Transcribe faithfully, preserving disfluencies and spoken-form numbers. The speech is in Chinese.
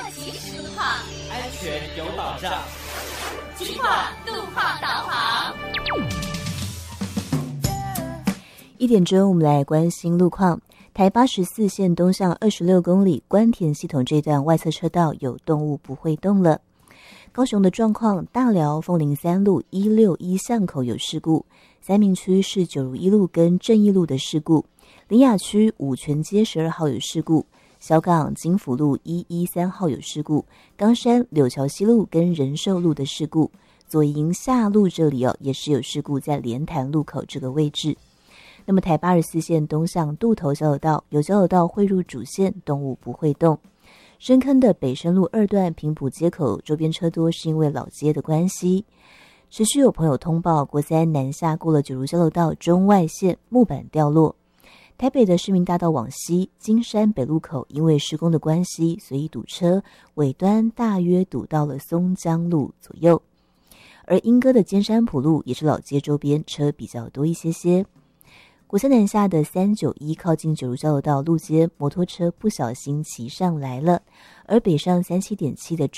及时路况， 安全有保障。 警广路况导航。 一点钟，我们来关心路况。台八十四线东向二十六公里关田系统这段外侧车道有动物不会动了。高雄的状况，大寮凤林三路一六一巷口有事故，三民区是九如一路跟正义路的事故，林雅区五权街十二号有事故，小港金福路一一三号有事故，冈山柳桥西路跟仁寿路的事故，左营下路这里哦也是有事故，在莲潭路口这个位置。那么台八十四线东向渡头交流道有交流道汇入主线，动物不会动。深坑的北深路二段平埔街口周边车多，是因为老街的关系。持续有朋友通报，国三南下过了九如交流道中外线木板掉落。台北的市民大道往西金山北路口因为施工的关系，所以堵车，尾端大约堵到了松江路左右。而莺歌的尖山埔路也是老街周边车比较多一些些。国三南下的三九一靠近九如交流道路街，摩托车不小心骑上来了，而北上三七点七的